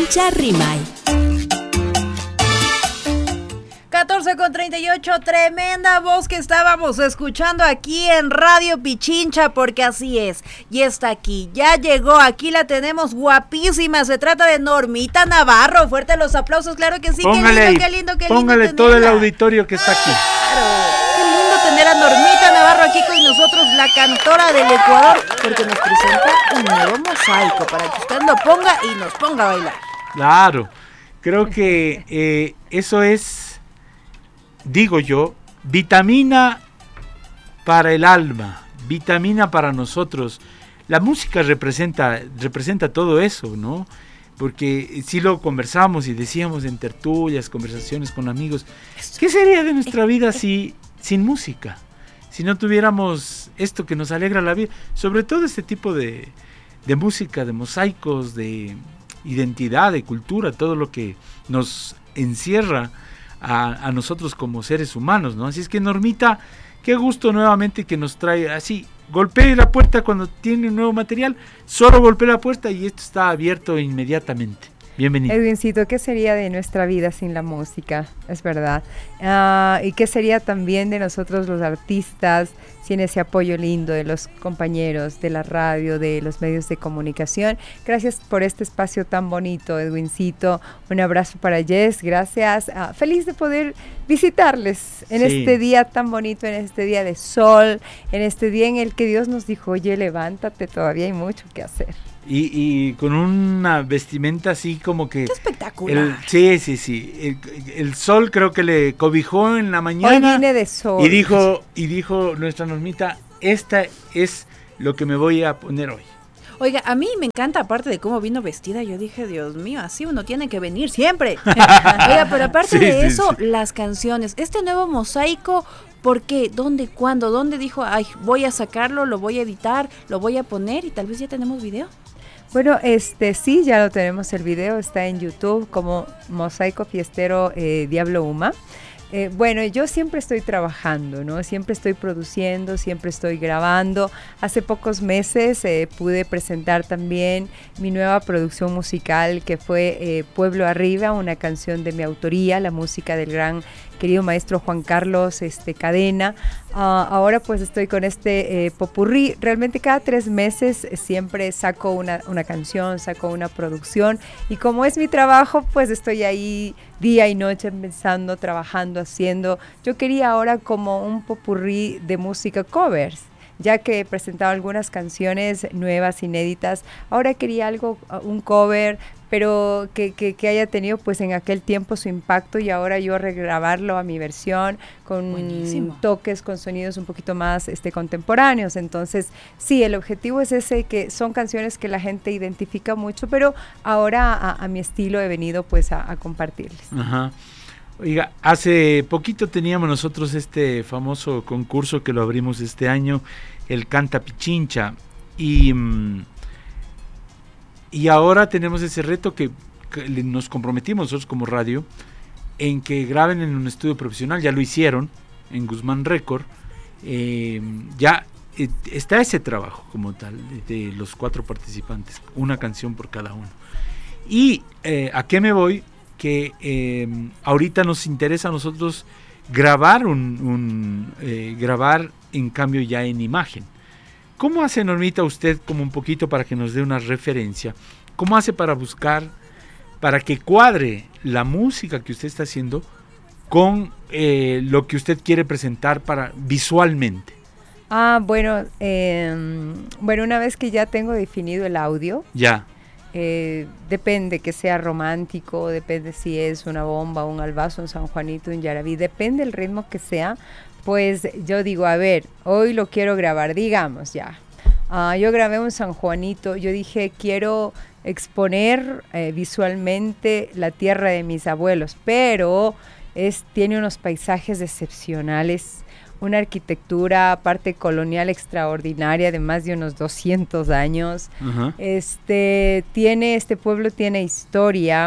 Pichincha Rimay. 14:38, tremenda voz que estábamos escuchando aquí en Radio Pichincha, porque así es, y está aquí, ya llegó, aquí la tenemos guapísima, se trata de Normita Navarro, fuerte los aplausos, claro que sí, póngale, qué lindo póngale tenerla. todo el auditorio que está aquí. Claro, qué lindo tener a Normita Navarro aquí con nosotros, la cantora del Ecuador, porque nos presenta un nuevo mosaico, para que usted lo ponga y nos ponga a bailar. Claro, creo que eso es, digo yo, vitamina para el alma, vitamina para nosotros. La música representa todo eso, ¿no? Porque si lo conversamos y decíamos en tertulias, conversaciones con amigos, ¿qué sería de nuestra vida sin música? Si no tuviéramos esto que nos alegra la vida, sobre todo este tipo de música, de mosaicos, de identidad, de cultura, todo lo que nos encierra a nosotros como seres humanos, ¿no? Así es que Normita, qué gusto nuevamente que nos trae así, golpee la puerta cuando tiene un nuevo material, solo golpee la puerta y esto está abierto inmediatamente. Bienvenido. Edwincito, ¿qué sería de nuestra vida sin la música? Es verdad. ¿Y qué sería también de nosotros los artistas sin ese apoyo lindo de los compañeros de la radio, de los medios de comunicación? Gracias por este espacio tan bonito, Edwincito. Un abrazo para Jess, gracias. Feliz de poder visitarles en este día tan bonito, en este día de sol, en este día en el que Dios nos dijo, oye, levántate, todavía hay mucho que hacer. Y con una vestimenta así como que... ¡Qué espectacular! Sí. El sol creo que le cobijó en la mañana. Hoy viene de sol. Y dijo nuestra Normita, esta es lo que me voy a poner hoy. Oiga, a mí me encanta, aparte de cómo vino vestida, yo dije, Dios mío, así uno tiene que venir siempre. Oiga, pero aparte de eso, las canciones, este nuevo mosaico, ¿por qué? ¿Dónde? ¿Cuándo? ¿Dónde dijo, ay, voy a sacarlo, lo voy a editar, lo voy a poner y tal vez ya tenemos video? Bueno, sí, ya lo tenemos el video, está en YouTube como Mosaico Fiestero Diablo Uma. Bueno, yo siempre estoy trabajando, ¿no? Siempre estoy produciendo, siempre estoy grabando. Hace pocos meses pude presentar también mi nueva producción musical que fue Pueblo Arriba, una canción de mi autoría, la música del gran querido maestro Juan Carlos Cadena. Ahora pues estoy con este popurrí. Realmente cada 3 meses siempre saco una canción, saco una producción y como es mi trabajo pues estoy ahí día y noche pensando, trabajando, haciendo. Yo quería ahora como un popurrí de música covers. Ya que he presentado algunas canciones nuevas, inéditas, ahora quería un cover, pero que haya tenido pues en aquel tiempo su impacto y ahora yo regrabarlo a mi versión con toques, con sonidos un poquito más contemporáneos. Entonces, sí, el objetivo es ese, que son canciones que la gente identifica mucho, pero ahora a mi estilo he venido pues a compartirles. Ajá. Oiga, hace poquito teníamos nosotros este famoso concurso que lo abrimos este año, el Canta Pichincha, y ahora tenemos ese reto que nos comprometimos nosotros como radio, en que graben en un estudio profesional. Ya lo hicieron en Guzmán Record, ya está ese trabajo como tal, de los 4 participantes, una canción por cada uno. ¿Y a qué me voy? Que ahorita nos interesa a nosotros grabar grabar en cambio ya en imagen. ¿Cómo hace, Normita, usted, como un poquito para que nos dé una referencia? ¿Cómo hace para buscar, para que cuadre la música que usted está haciendo con lo que usted quiere presentar visualmente? Bueno, una vez que ya tengo definido el audio, depende que sea romántico, depende si es una bomba, un albazo, un San Juanito, un Yaraví, depende del ritmo que sea, pues yo digo, a ver, hoy lo quiero grabar, digamos ya. Yo grabé un San Juanito, yo dije, quiero exponer visualmente la tierra de mis abuelos, pero tiene unos paisajes excepcionales, una arquitectura aparte colonial extraordinaria de más de unos 200 años. Uh-huh. Este pueblo tiene historia,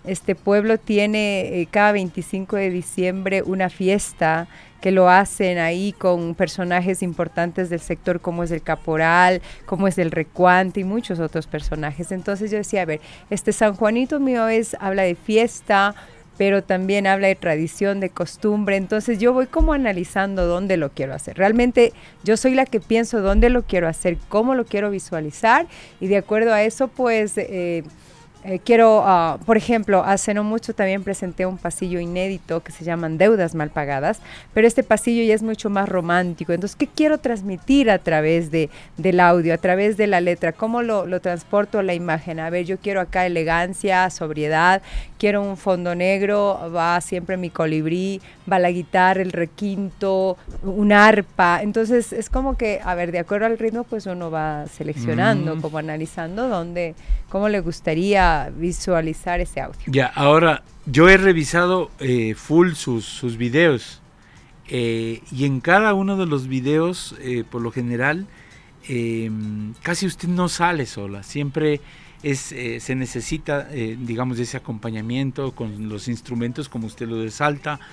este pueblo tiene cada 25 de diciembre una fiesta que lo hacen ahí con personajes importantes del sector como es el caporal, como es el recuante y muchos otros personajes. Entonces yo decía, a ver, este San Juanito mío habla de fiesta, pero también habla de tradición, de costumbre. Entonces yo voy como analizando dónde lo quiero hacer. Realmente yo soy la que pienso dónde lo quiero hacer, cómo lo quiero visualizar, y de acuerdo a eso pues quiero, por ejemplo, hace no mucho también presenté un pasillo inédito que se llaman Deudas Mal Pagadas, pero este pasillo ya es mucho más romántico. Entonces, ¿qué quiero transmitir a través del audio, a través de la letra? ¿Cómo lo transporto a la imagen? A ver, yo quiero acá elegancia, sobriedad, quiero un fondo negro, va siempre mi colibrí, va la guitarra, el requinto, un arpa. Entonces, es como que, a ver, de acuerdo al ritmo, pues uno va seleccionando, como analizando cómo le gustaría visualizar ese audio. Ya, ahora yo he revisado full sus videos y en cada uno de los videos, por lo general, casi usted no sale sola, siempre se necesita, digamos, ese acompañamiento con los instrumentos como usted lo resalta.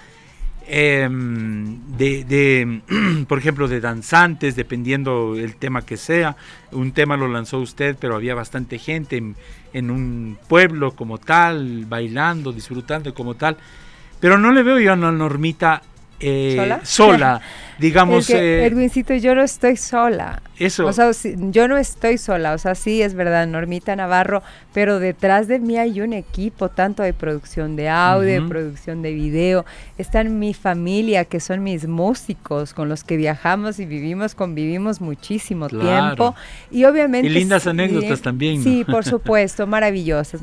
Por ejemplo, de danzantes, dependiendo el tema que sea. Un tema lo lanzó usted, pero había bastante gente en un pueblo como tal, bailando, disfrutando como tal. Pero no le veo yo a una Normita sola, digamos. Edwincito, yo no estoy sola. Eso. O sea, yo no estoy sola, o sea, sí es verdad, Normita Navarro, pero detrás de mí hay un equipo, tanto de producción de audio, de producción de video. Está en mi familia, que son mis músicos, con los que viajamos y convivimos muchísimo tiempo. Y obviamente... Y lindas anécdotas también, ¿no? Sí, por supuesto, maravillosas.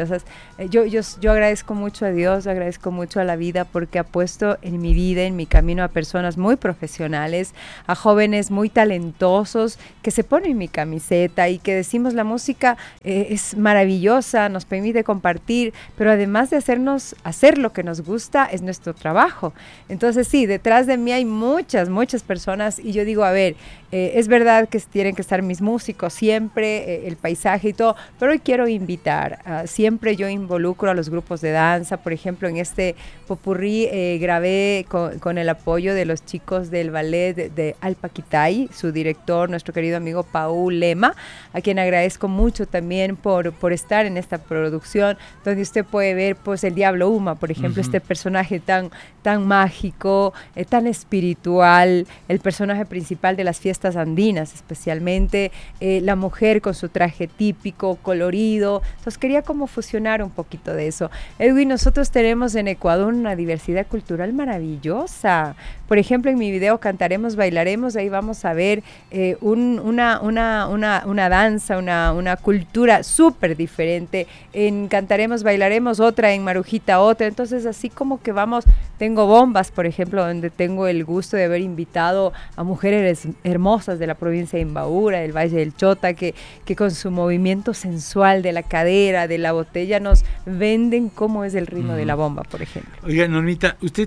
Yo agradezco mucho a Dios, agradezco mucho a la vida, porque ha puesto en mi vida, en mi camino, a personas muy profesionales, a jóvenes muy talentosos, que se ponen mi camiseta y que decimos la música es maravillosa, nos permite compartir, pero además de hacer lo que nos gusta, es nuestro trabajo. Entonces sí, detrás de mí hay muchas personas, y yo digo, a ver, es verdad que tienen que estar mis músicos siempre, el paisaje y todo, pero hoy quiero invitar, siempre yo involucro a los grupos de danza. Por ejemplo, en este popurrí grabé con el apoyo de los chicos del ballet de Alpaquitay, su director, nuestro querido amigo Paul Lema, a quien agradezco mucho también por estar en esta producción, donde usted puede ver pues el Diablo Uma, por ejemplo, este personaje tan mágico, tan espiritual, el personaje principal de las fiestas andinas, especialmente la mujer con su traje típico, colorido. Entonces quería como fusionar un poquito de eso. Edwin, nosotros tenemos en Ecuador una diversidad cultural maravillosa. Por ejemplo, en mi video Cantaremos, Bailaremos, ahí vamos a ver una danza, una cultura súper diferente. En Cantaremos, Bailaremos, otra, en Marujita otra. Entonces así como que vamos, tengo bombas, por ejemplo, donde tengo el gusto de haber invitado a mujeres hermosas de la provincia de Imbabura, del Valle del Chota, que con su movimiento sensual de la cadera, de la botella, nos venden cómo es el ritmo de la bomba, por ejemplo. Oiga, Normita, usted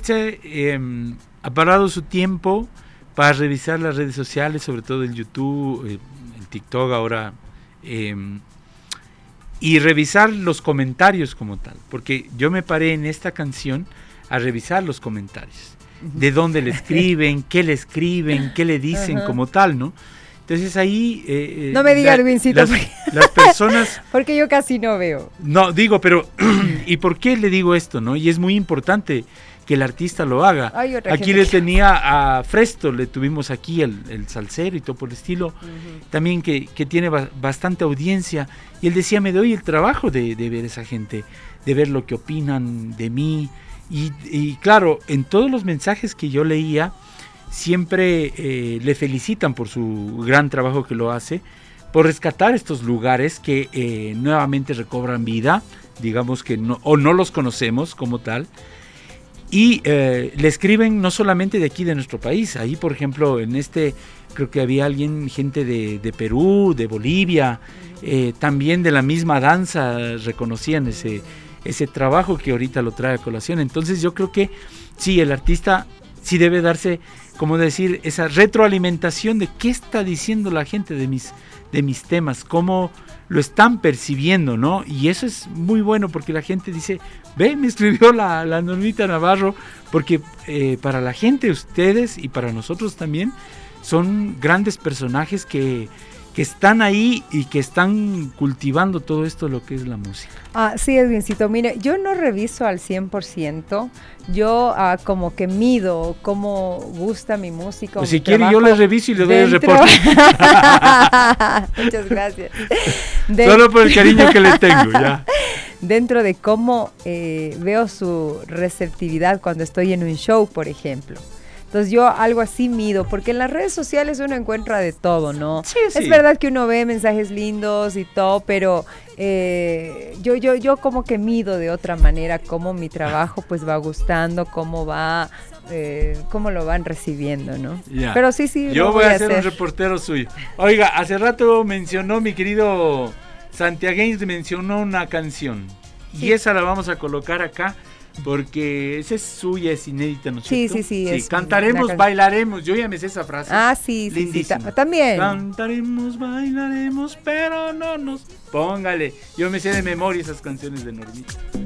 ha parado su tiempo para revisar las redes sociales, sobre todo el YouTube, el TikTok ahora, y revisar los comentarios como tal, porque yo me paré en esta canción a revisar los comentarios, de dónde le escriben, qué le dicen como tal, ¿no? Entonces ahí... no me digas, Edwincito, las personas... porque yo casi no veo. No, digo, pero... ¿Y por qué le digo esto, no? Y es muy importante que el artista lo haga. Aquí le tenía a Fresto, le tuvimos aquí el salsero y todo por el estilo, también que tiene bastante audiencia, y él decía, me doy el trabajo de ver esa gente, de ver lo que opinan de mí, y claro, en todos los mensajes que yo leía, siempre le felicitan por su gran trabajo que lo hace, por rescatar estos lugares que nuevamente recobran vida, digamos que no los conocemos como tal, y le escriben no solamente de aquí de nuestro país. Ahí, por ejemplo, creo que había gente de Perú, de Bolivia, también de la misma danza, reconocían ese trabajo que ahorita lo trae a colación. Entonces yo creo que sí, el artista sí debe darse, como decir, esa retroalimentación de qué está diciendo la gente de de mis temas, cómo lo están percibiendo, ¿no? Y eso es muy bueno porque la gente dice, ve, me escribió la Normita Navarro, porque para la gente, ustedes y para nosotros también, son grandes personajes que están ahí y que están cultivando todo esto, lo que es la música. Sí, Edwincito, mire, yo no reviso al 100%, yo como que mido cómo gusta mi música. Pues si quiere yo le reviso y le doy el reporte. Muchas gracias. Solo por el cariño que le tengo, ya. Dentro de cómo veo su receptividad cuando estoy en un show, por ejemplo. Entonces yo algo así mido, porque en las redes sociales uno encuentra de todo, ¿no? Sí, sí. Es verdad que uno ve mensajes lindos y todo, pero yo como que mido de otra manera cómo mi trabajo pues va gustando, cómo lo van recibiendo, ¿no? Ya. Pero sí, yo voy a ser un reportero suyo. Oiga, hace rato mencionó mi querido Santiagueños, mencionó una canción, sí. Y esa la vamos a colocar acá. Porque esa es suya, es inédita, ¿no es cierto? Sí. Cantaremos, bailaremos. Yo ya me sé esa frase. Sí. Lindísima. También. Cantaremos, bailaremos, pero no nos... Póngale. Yo me sé de memoria esas canciones de Normita.